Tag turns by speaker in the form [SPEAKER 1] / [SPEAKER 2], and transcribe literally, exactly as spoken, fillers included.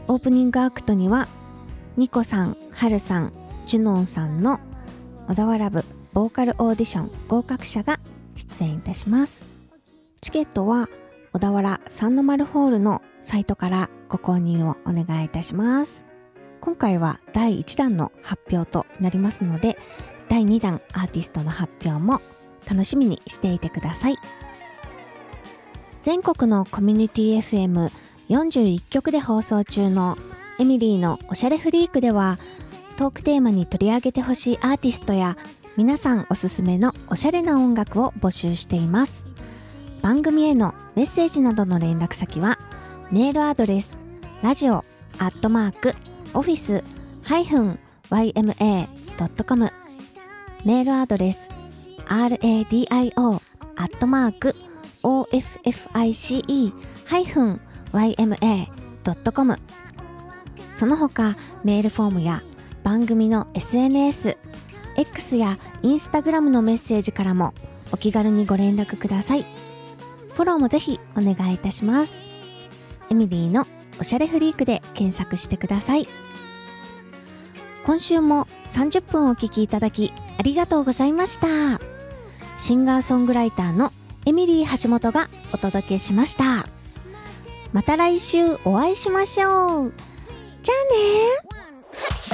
[SPEAKER 1] オープニングアクトにはニコさん、ハルさん、ジュノンさんの小田原部ボーカルオーディション合格者が出演いたします。チケットは小田原三の丸ホールのサイトからご購入をお願いいたします。今回はだいいちだんの発表となりますので、だいにだんアーティストの発表も楽しみにしていてください。全国のコミュニティ エフエムよんじゅういっきょくで放送中のエミリーのおしゃれフリークでは、トークテーマに取り上げてほしいアーティストや皆さんおすすめのおしゃれな音楽を募集しています。番組へのメッセージなどの連絡先はメールアドレスラジオアットマークオフィスハイフンワイエムエードットコム、メールアドレス ラディオ アットマーク オーエフエフアイシー ハイフン ワイエムエー ドットコム。 その他メールフォームや番組の エスエヌエス、X や Instagram のメッセージからもお気軽にご連絡ください。フォローもぜひお願いいたします。エミリーのおしゃれフリークで検索してください。今週もさんじゅっぷんお聞きいただきありがとうございました。シンガーソングライターのエミリー橋本がお届けしました。また来週お会いしましょう。じゃあねー。